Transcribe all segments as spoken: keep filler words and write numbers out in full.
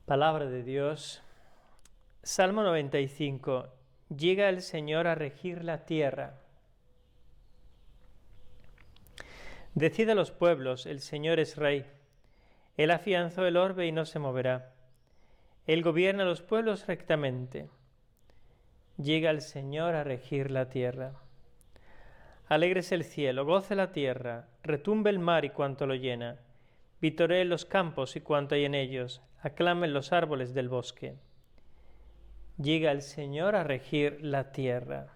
Palabra de Dios. Salmo noventa y cinco. Llega el Señor a regir la tierra. Decid a los pueblos, el Señor es Rey. Él afianzó el orbe y no se moverá. Él gobierna a los pueblos rectamente. Llega el Señor a regir la tierra. Alégrese el cielo, goce la tierra, retumbe el mar y cuanto lo llena. Vitoreen los campos y cuanto hay en ellos, aclamen los árboles del bosque. Llega el Señor a regir la tierra.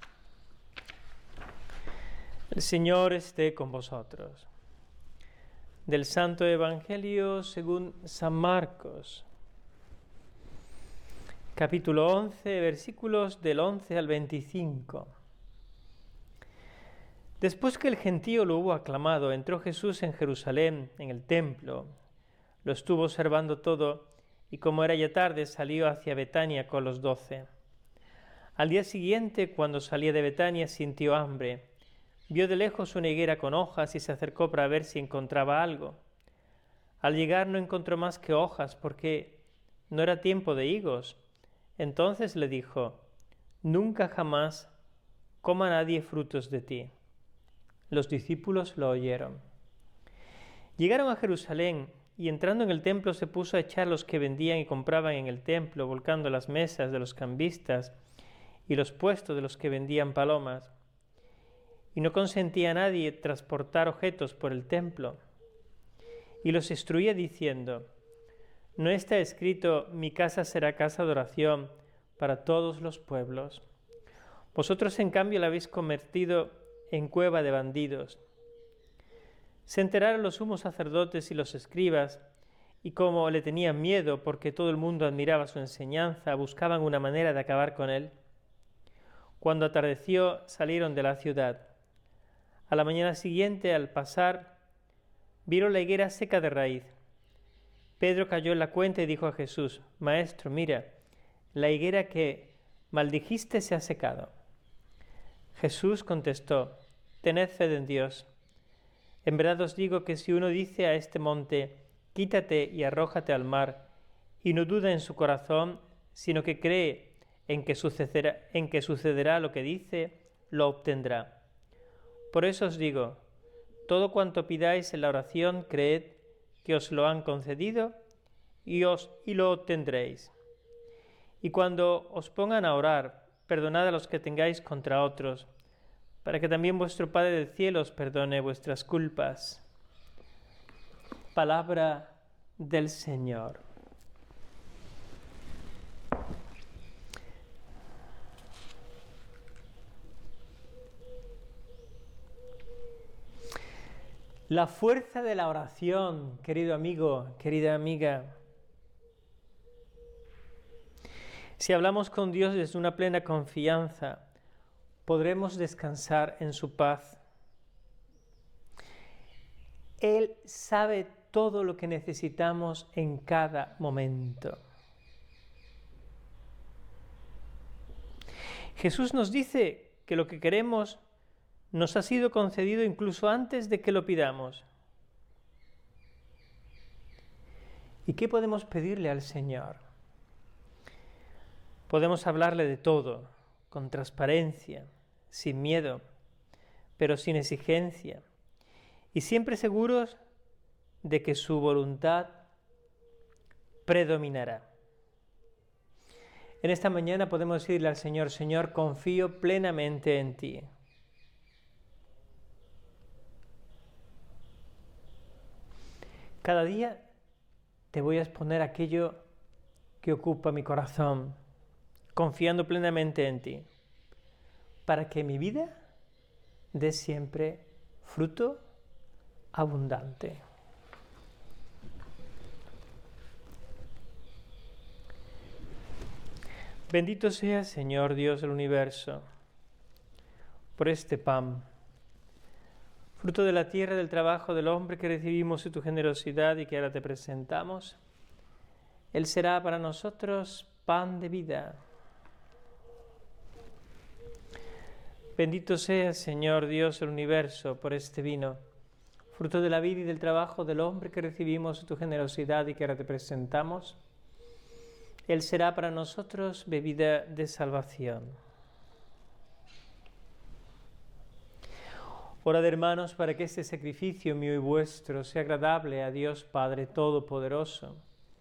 El Señor esté con vosotros. Del Santo Evangelio según San Marcos, capítulo once, versículos del once al veinticinco. Después que el gentío lo hubo aclamado, entró Jesús en Jerusalén, en el templo. Lo estuvo observando todo, y como era ya tarde, salió hacia Betania con los doce. Al día siguiente, cuando salía de Betania, sintió hambre. Vio de lejos una higuera con hojas y se acercó para ver si encontraba algo. Al llegar no encontró más que hojas, porque no era tiempo de higos. Entonces le dijo: «Nunca jamás coma nadie frutos de ti». Los discípulos lo oyeron. Llegaron a Jerusalén, y entrando en el templo se puso a echar los que vendían y compraban en el templo, volcando las mesas de los cambistas y los puestos de los que vendían palomas. Y no consentía a nadie transportar objetos por el templo. Y los instruía diciendo: «¿No está escrito, mi casa será casa de oración para todos los pueblos? Vosotros en cambio la habéis convertido en cueva de bandidos». Se enteraron los sumos sacerdotes y los escribas, y como le tenían miedo porque todo el mundo admiraba su enseñanza, buscaban una manera de acabar con él. Cuando atardeció, salieron de la ciudad. A la mañana siguiente, al pasar, vieron la higuera seca de raíz. Pedro cayó en la cuenta y dijo a Jesús: «Maestro, mira, la higuera que maldijiste se ha secado». Jesús contestó: «Tened fe en Dios. En verdad os digo que si uno dice a este monte, quítate y arrójate al mar, y no duda en su corazón, sino que cree en que sucederá, en que sucederá lo que dice, lo obtendrá. Por eso os digo, todo cuanto pidáis en la oración, creed que os lo han concedido y, os, y lo obtendréis. Y cuando os pongan a orar, perdonad a los que tengáis contra otros, para que también vuestro Padre del cielo os perdone vuestras culpas». Palabra del Señor. La fuerza de la oración, querido amigo, querida amiga. Si hablamos con Dios desde una plena confianza, podremos descansar en su paz. Él sabe todo lo que necesitamos en cada momento. Jesús nos dice que lo que queremos nos ha sido concedido incluso antes de que lo pidamos. ¿Y qué podemos pedirle al Señor? Podemos hablarle de todo, con transparencia, sin miedo, pero sin exigencia, y siempre seguros de que su voluntad predominará. En esta mañana podemos decirle al Señor: «Señor, confío plenamente en ti». Cada día te voy a exponer aquello que ocupa mi corazón, confiando plenamente en ti, para que mi vida dé siempre fruto abundante. Bendito sea, Señor Dios del universo, por este pan, fruto de la tierra, del trabajo del hombre que recibimos de tu generosidad y que ahora te presentamos. Él será para nosotros pan de vida. Bendito seas, Señor Dios del universo, por este vino, fruto de la vida y del trabajo del hombre que recibimos de tu generosidad y que ahora te presentamos. Él será para nosotros bebida de salvación. Orad, hermanos, para que este sacrificio mío y vuestro sea agradable a Dios Padre Todopoderoso.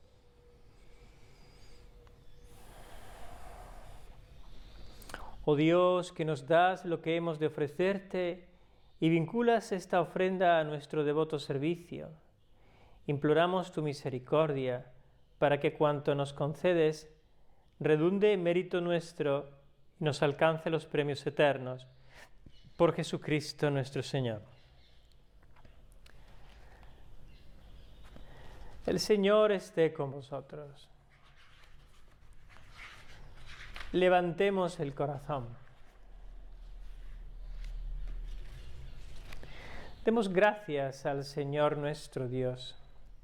Oh Dios, que nos das lo que hemos de ofrecerte y vinculas esta ofrenda a nuestro devoto servicio, imploramos tu misericordia para que cuanto nos concedes redunde en mérito nuestro y nos alcance los premios eternos. Por Jesucristo nuestro Señor. El Señor esté con vosotros. Levantemos el corazón. Demos gracias al Señor nuestro Dios.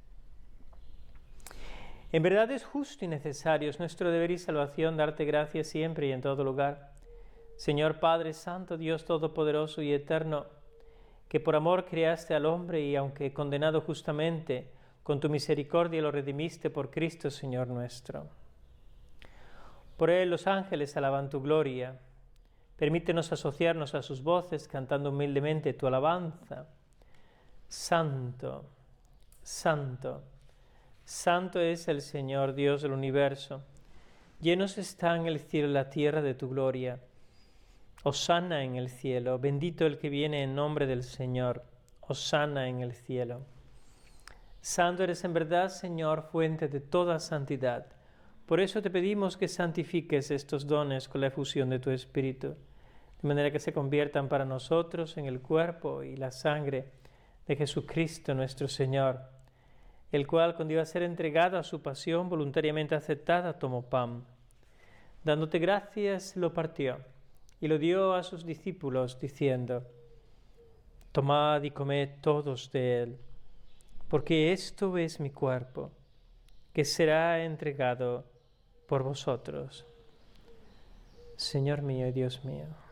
En verdad es justo y necesario, es nuestro deber y salvación darte gracias siempre y en todo lugar. Señor Padre Santo, Dios Todopoderoso y Eterno, que por amor creaste al hombre y aunque condenado justamente, con tu misericordia lo redimiste por Cristo, Señor nuestro. Por él los ángeles alaban tu gloria. Permítenos asociarnos a sus voces cantando humildemente tu alabanza. Santo, Santo, Santo es el Señor Dios del universo. Llenos están el cielo y la tierra de tu gloria. Hosana en el cielo, bendito el que viene en nombre del Señor. Hosana en el cielo. Santo eres en verdad, Señor, fuente de toda santidad. Por eso te pedimos que santifiques estos dones con la efusión de tu Espíritu, de manera que se conviertan para nosotros en el cuerpo y la sangre de Jesucristo nuestro Señor, el cual, cuando iba a ser entregado a su pasión voluntariamente aceptada, tomó pan. Dándote gracias, lo partió y lo dio a sus discípulos, diciendo: Tomad y comed todos de él, porque esto es mi cuerpo, que será entregado por vosotros. Señor mío y Dios mío,